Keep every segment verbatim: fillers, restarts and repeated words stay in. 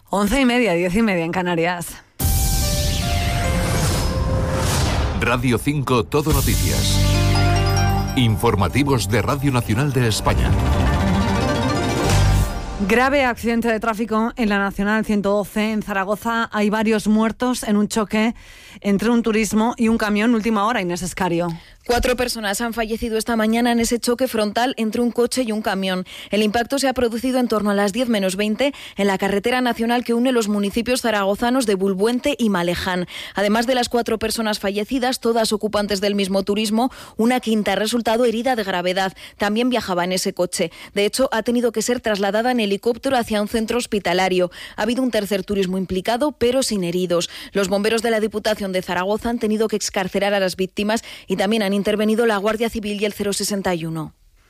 Once y media, diez y media en Canarias. Radio cinco Todo Noticias. Informativos de Radio Nacional de España. Grave accidente de tráfico en la Nacional ciento doce en Zaragoza. Hay varios muertos en un choque entre un turismo y un camión. Última hora, Inés Escario. Cuatro personas han fallecido esta mañana en ese choque frontal entre un coche y un camión. El impacto se ha producido en torno a las diez menos veinte en la carretera nacional que une los municipios zaragozanos de Bulbuente y Maleján. Además de las cuatro personas fallecidas, todas ocupantes del mismo turismo, una quinta ha resultado herida de gravedad. También viajaba en ese coche. De hecho, ha tenido que ser trasladada en helicóptero hacia un centro hospitalario. Ha habido un tercer turismo implicado, pero sin heridos. Los bomberos de la Diputación de Zaragoza han tenido que excarcerar a las víctimas y también han intervenido la Guardia Civil y el cero sesenta y uno.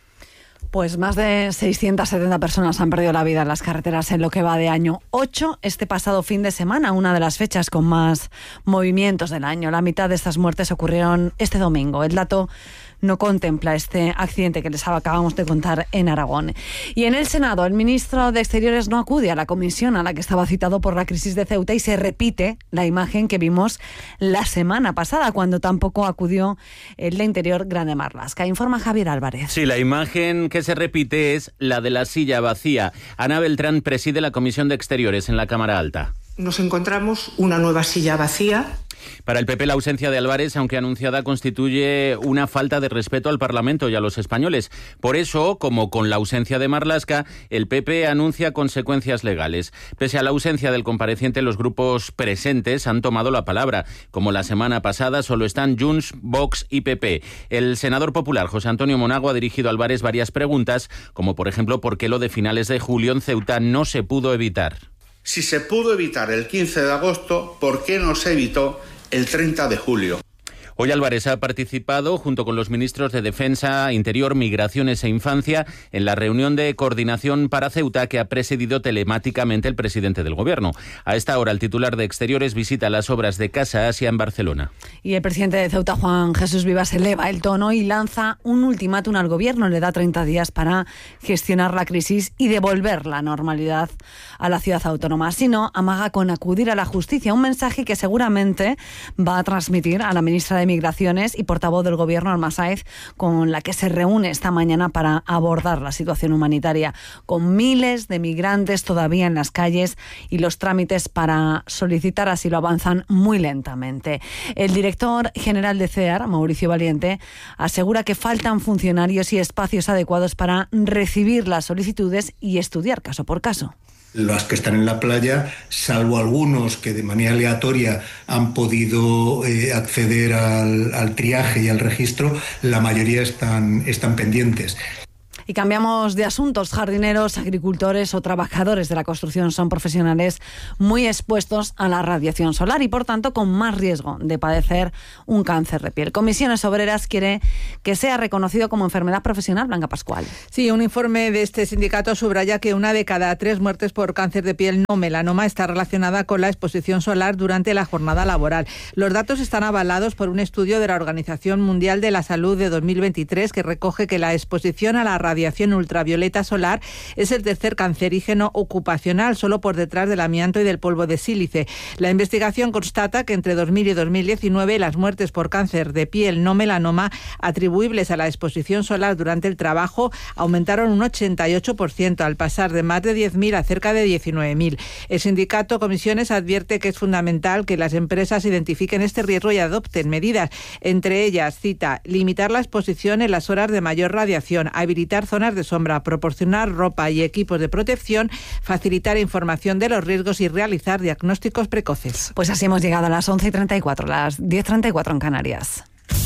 Pues más de seiscientas setenta personas han perdido la vida en las carreteras en lo que va de año. Ocho este pasado fin de semana, una de las fechas con más movimientos del año. La mitad de estas muertes ocurrieron este domingo. El dato no contempla este accidente que les acabamos de contar en Aragón. Y en el Senado, el ministro de Exteriores no acude a la comisión a la que estaba citado por la crisis de Ceuta y se repite la imagen que vimos la semana pasada, cuando tampoco acudió el de Interior Grande Marlaska. Informa Javier Álvarez. Sí, la imagen que se repite es la de la silla vacía. Ana Beltrán preside la Comisión de Exteriores en la Cámara Alta. Nos encontramos una nueva silla vacía. Para el P P, la ausencia de Álvarez, aunque anunciada, constituye una falta de respeto al Parlamento y a los españoles. Por eso, como con la ausencia de Marlaska, el P P anuncia consecuencias legales. Pese a la ausencia del compareciente, los grupos presentes han tomado la palabra. Como la semana pasada, solo están Junts, Vox y P P. El senador popular José Antonio Monago ha dirigido a Álvarez varias preguntas, como por ejemplo, ¿por qué lo de finales de julio en Ceuta no se pudo evitar? Si se pudo evitar el quince de agosto, ¿por qué no se evitó el treinta de julio? Hoy Álvarez ha participado, junto con los ministros de Defensa, Interior, Migraciones e Infancia, en la reunión de coordinación para Ceuta que ha presidido telemáticamente el presidente del Gobierno. A esta hora, el titular de Exteriores visita las obras de Casa Asia en Barcelona. Y el presidente de Ceuta, Juan Jesús Vivas, eleva el tono y lanza un ultimátum al Gobierno. Le da treinta días para gestionar la crisis y devolver la normalidad a la ciudad autónoma. Si no, amaga con acudir a la justicia, un mensaje que seguramente va a transmitir a la ministra de Migraciones y portavoz del Gobierno, Alma Sáez, con la que se reúne esta mañana para abordar la situación humanitaria, con miles de migrantes todavía en las calles y los trámites para solicitar asilo avanzan muy lentamente. El director general de C E A R, Mauricio Valiente, asegura que faltan funcionarios y espacios adecuados para recibir las solicitudes y estudiar caso por caso. Las que están en la playa, salvo algunos que de manera aleatoria han podido eh, acceder al, al triaje y al registro, la mayoría están, están pendientes. Y cambiamos de asuntos. Jardineros, agricultores o trabajadores de la construcción son profesionales muy expuestos a la radiación solar y, por tanto, con más riesgo de padecer un cáncer de piel. Comisiones Obreras quiere que sea reconocido como enfermedad profesional. Blanca Pascual. Sí, un informe de este sindicato subraya que una de cada tres muertes por cáncer de piel no melanoma está relacionada con la exposición solar durante la jornada laboral. Los datos están avalados por un estudio de la Organización Mundial de la Salud de dos mil veintitrés que recoge que la exposición a la radiación radiación ultravioleta solar es el tercer cancerígeno ocupacional, solo por detrás del amianto y del polvo de sílice. La investigación constata que entre dos mil y dos mil diecinueve las muertes por cáncer de piel no melanoma atribuibles a la exposición solar durante el trabajo aumentaron un ochenta y ocho por ciento, al pasar de más de diez mil a cerca de diecinueve mil. El sindicato Comisiones advierte que es fundamental que las empresas identifiquen este riesgo y adopten medidas. Entre ellas, cita, limitar la exposición en las horas de mayor radiación, habilitar zonas de sombra, proporcionar ropa y equipos de protección, facilitar información de los riesgos y realizar diagnósticos precoces. Pues así hemos llegado a las once y treinta y cuatro, las diez y treinta y cuatro en Canarias.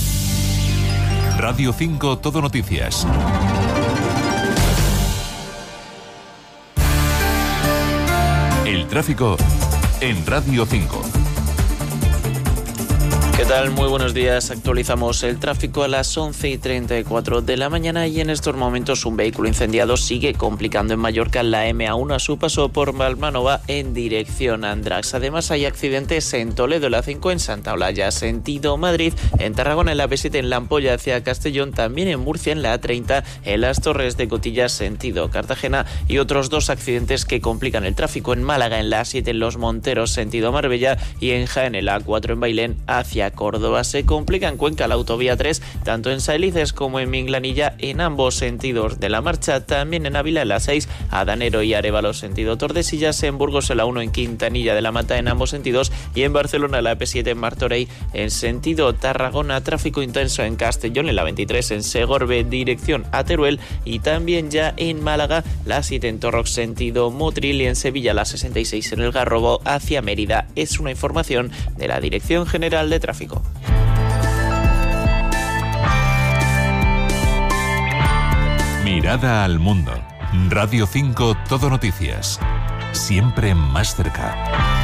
Radio cinco Todo Noticias. El tráfico en Radio cinco. ¿Qué tal? Muy buenos días. Actualizamos el tráfico a las once y treinta y cuatro de la mañana y en estos momentos un vehículo incendiado sigue complicando en Mallorca la eme a uno a su paso por Malmanova en dirección a Andrax. Además hay accidentes en Toledo, la cinco en Santa Olalla, sentido Madrid, en Tarragona en la be siete en La Ampolla hacia Castellón, también en Murcia en la a treinta en las Torres de Cotillas sentido Cartagena y otros dos accidentes que complican el tráfico en Málaga en la a siete en Los Monteros sentido Marbella y en Jaén en la a cuatro en Bailén hacia Córdoba. Se complica en Cuenca la autovía tres, tanto en Saelices como en Minglanilla en ambos sentidos de la marcha. También en Ávila en la seis, Adanero y Arévalo sentido Tordesillas, en Burgos en la uno en Quintanilla de la Mata en ambos sentidos y en Barcelona la pe siete en Martorell en sentido Tarragona. Tráfico intenso en Castellón en la veintitrés en Segorbe dirección a Teruel y también ya en Málaga la siete en Torrox sentido Motril y en Sevilla la sesenta y seis en el Garrobo hacia Mérida. Es una información de la Dirección General de Tráfico. Mirada al mundo. Radio cinco Todo Noticias. Siempre más cerca.